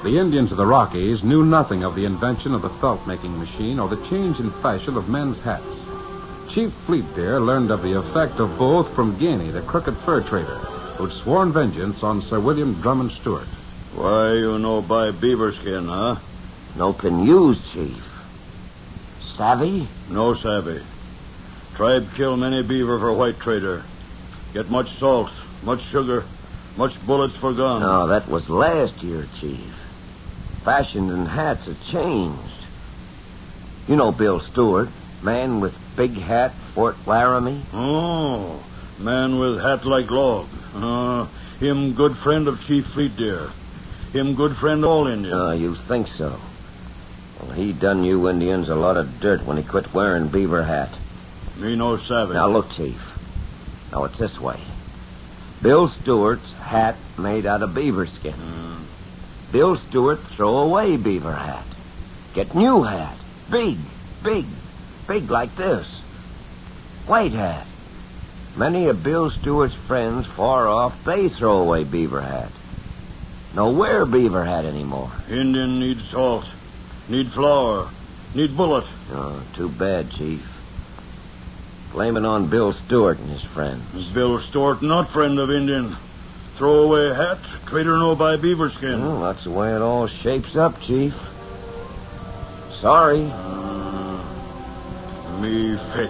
The Indians of the Rockies knew nothing of the invention of the felt-making machine or the change in fashion of men's hats. Chief Fleetdeer learned of the effect of both from Gainey, the crooked fur trader, who'd sworn vengeance on Sir William Drummond Stewart. Why you no buy beaver skin, huh? No can use, Chief. Savvy? No savvy. Tribe kill many beaver for white trader. Get much salt, much sugar, much bullets for gun. No, that was last year, Chief. Fashions and hats have changed. You know Bill Stewart, man with big hat, Fort Laramie? Oh, man with hat like log. Him good friend of Chief Fleetdeer. Him good friend of all Indians. You think so? Well, he done you Indians a lot of dirt when he quit wearing beaver hat. Me no savage. Now, look, Chief. Now, it's this way. Bill Stewart's hat made out of beaver skin. Bill Stewart throw away beaver hat. Get new hat. Big like this. White hat. Many of Bill Stewart's friends far off, they throw away beaver hat. No wear beaver hat anymore. Indian need salt, need flour, need bullet. Oh, too bad, Chief. Blame it on Bill Stewart and his friends. Bill Stewart not friend of Indian. Throw away hat, trader no buy beaver skin. Well, that's the way it all shapes up, Chief. Sorry. Me fix.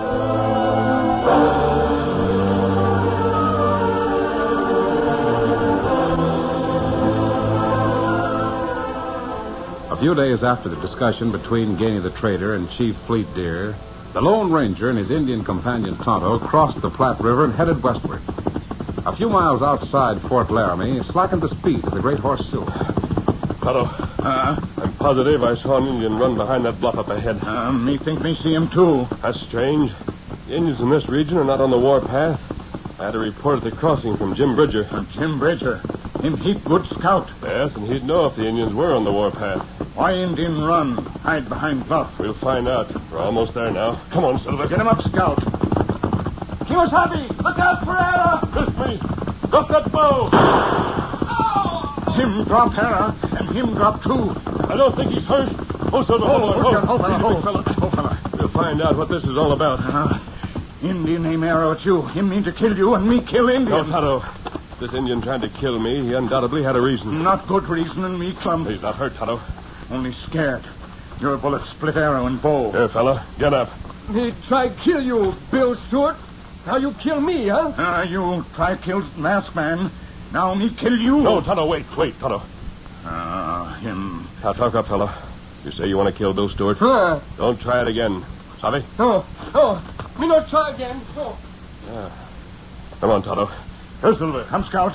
A few days after the discussion between Gainey the trader and Chief Fleetdeer, the Lone Ranger and his Indian companion Tonto crossed the Platte River and headed westward. A few miles outside Fort Laramie, slackened the speed of the Great Horse Sioux. Tonto, I'm positive I saw an Indian run behind that bluff up ahead. Me think me see him too. That's strange. The Indians in this region are not on the warpath. I had a report at the crossing from Jim Bridger. Jim Bridger. Him heap good scout. Yes, and he'd know if the Indians were on the warpath. Why Indian run? Hide behind bluff. We'll find out. We're almost there now. Come on, Silver. Get him up, scout. Kimasabi, look out for Hera! Miss me. Drop that bow. Oh! Him drop Hera, and him drop too. I don't think he's hurt. Oh, Silver, hold on. Hold, fella. We'll find out what this is all about. Indian aim arrow at you. Him mean to kill you, and me kill Indian. No, Tonto. This Indian tried to kill me. He undoubtedly had a reason. Not good reason, and me clum. He's not hurt, Tonto. Only scared. Your bullet split arrow and bow. Here, fella. Get up. He tried kill you, Bill Stewart. Now you kill me, huh? You try kill masked man. Now me kill you. No, Tonto, wait, Tonto. Him. Now, talk up, fella. You say you want to kill Bill Stewart? Don't try it again. Savvy? No. Me not try again. No. Come on, Tonto. Here, Silver. Come, scout.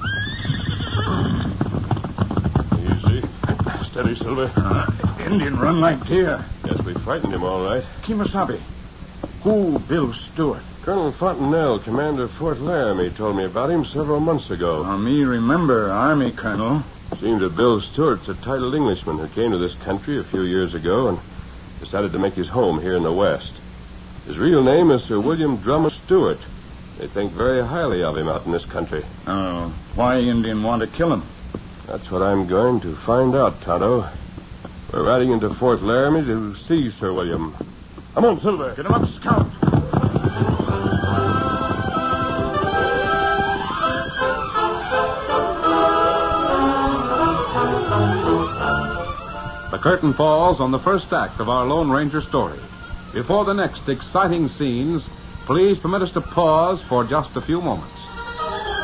Easy. Steady, Silver. Indian run like deer. Yes, we frightened him all right. Kimasabi. Who Bill Stewart? Colonel Fontenelle, commander of Fort Laramie, told me about him several months ago. Me remember Army Colonel. Seems that Bill Stewart's a titled Englishman who came to this country a few years ago and decided to make his home here in the West. His real name is Sir William Drummond Stewart. They think very highly of him out in this country. Why Indian want to kill him? That's what I'm going to find out, Tonto. We're riding into Fort Laramie to see Sir William. Come on, Silver. Get him up, scout. The curtain falls on the first act of our Lone Ranger story. Before the next exciting scenes, please permit us to pause for just a few moments.